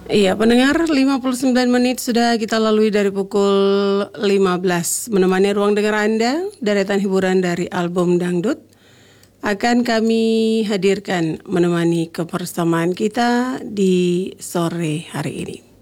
Iya, pendengar, 59 menit sudah kita lalui dari pukul 15. Menemani ruang dengar Anda, deretan hiburan dari album Dangdut akan kami hadirkan menemani kebersamaan kita di sore hari ini.